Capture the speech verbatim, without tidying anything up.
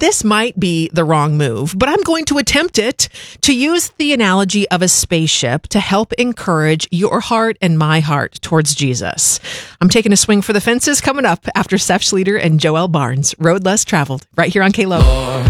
this might be the wrong move, but I'm going to attempt it to use the analogy of a spaceship to help encourage your heart and my heart towards Jesus. I'm taking a swing for the fences coming up after Seth Schlueter and Joel Barnes. Road Less Traveled, right here on K L O.